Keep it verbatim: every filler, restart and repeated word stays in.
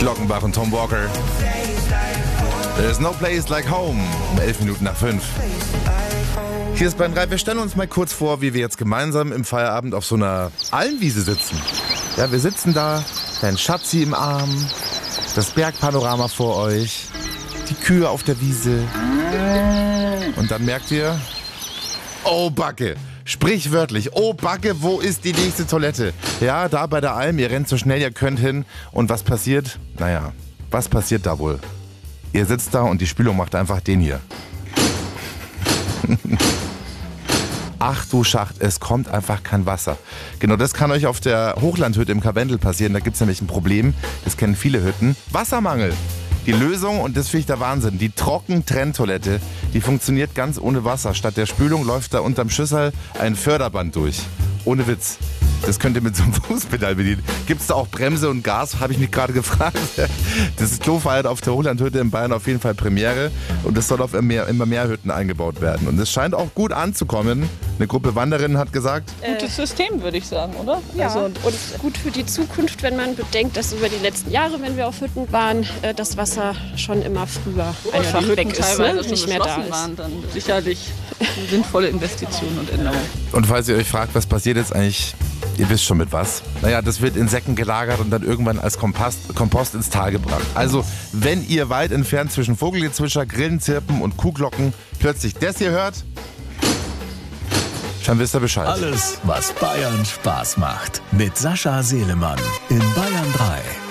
Glockenbach und Tom Walker. There's no place like home. Um elf Minuten nach fünf. Hier ist Bayern drei. Wir stellen uns mal kurz vor, wie wir jetzt gemeinsam im Feierabend auf so einer Almwiese sitzen. Ja, wir sitzen da, dein Schatzi im Arm, das Bergpanorama vor euch, die Kühe auf der Wiese. Und dann merkt ihr, oh Backe, sprichwörtlich, oh Backe, wo ist die nächste Toilette? Ja, da bei der Alm, ihr rennt so schnell ihr könnt hin. Und was passiert? Naja, was passiert da wohl? Ihr sitzt da und die Spülung macht einfach den hier. Ach du Schacht, es kommt einfach kein Wasser. Genau, das kann euch auf der Hochlandhütte im Karwendel passieren. Da gibt es nämlich ein Problem, das kennen viele Hütten. Wassermangel. Die Lösung, und das finde ich der Wahnsinn, die Trockentrenntoilette, die funktioniert ganz ohne Wasser. Statt der Spülung läuft da unterm Schüssel ein Förderband durch. Ohne Witz. Das könnt ihr mit so einem Fußpedal bedienen. Gibt es da auch Bremse und Gas? Habe ich mich gerade gefragt. Das Klo feiert auf der Hochlandhütte in Bayern auf jeden Fall Premiere. Und das soll auf immer mehr, immer mehr Hütten eingebaut werden. Und es scheint auch gut anzukommen. Eine Gruppe Wanderinnen hat gesagt, gutes System, würde ich sagen, oder? Ja, also, und gut für die Zukunft, wenn man bedenkt, dass über die letzten Jahre, wenn wir auf Hütten waren, das Wasser schon immer früher einfach die Hütten weg ist, teilweise ne? schon Nicht mehr da geschlossen ist. waren, dann sicherlich eine sinnvolle Investition und Änderung. und falls ihr euch fragt, was passiert jetzt eigentlich, ihr wisst schon mit was. Naja, das wird in Säcken gelagert und dann irgendwann als Kompost, Kompost ins Tal gebracht. Also, wenn ihr weit entfernt zwischen Vogelgezwitscher, Grillenzirpen und Kuhglocken plötzlich das hier hört, dann wisst ihr Bescheid. Alles, was Bayern Spaß macht. Mit Sascha Selemann in Bayern drei.